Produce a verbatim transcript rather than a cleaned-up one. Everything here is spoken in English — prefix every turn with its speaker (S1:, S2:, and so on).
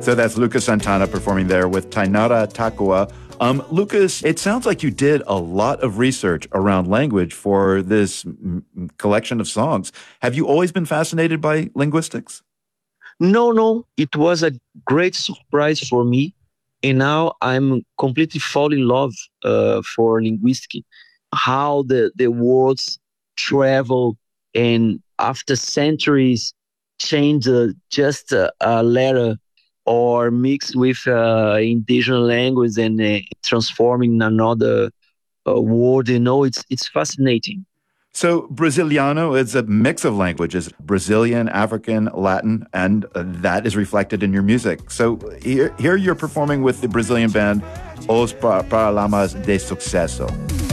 S1: So that's Lucas Santana performing there with Tainara Takua. Um, Lucas, it sounds like you did a lot of research around language for this m- collection of songs. Have you always been fascinated by linguistics?
S2: No, no, it was a great surprise for me. And now I'm completely fall in love uh, for linguistics, how the, the words travel and after centuries change uh, just a, a letter or mix with uh, indigenous language and uh, transforming another uh, word. You know, it's it's fascinating.
S1: So Braziliano is a mix of languages, Brazilian, African, Latin, and uh, that is reflected in your music. So here, here you're performing with the Brazilian band Os Pa- Paralamas de Sucesso.